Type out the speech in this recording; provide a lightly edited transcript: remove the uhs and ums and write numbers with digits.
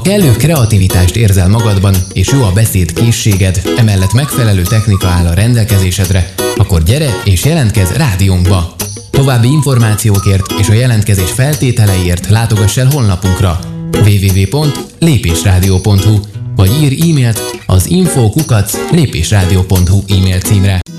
kellő kreativitást érzel magadban, és jó a beszédkészséged, emellett megfelelő technika áll a rendelkezésedre, akkor gyere és jelentkezz rádiónkba! További információkért és a jelentkezés feltételeiért látogass el honlapunkra www.lépésradio.hu vagy írj e-mailt az info@lépésradio.hu e-mail címre.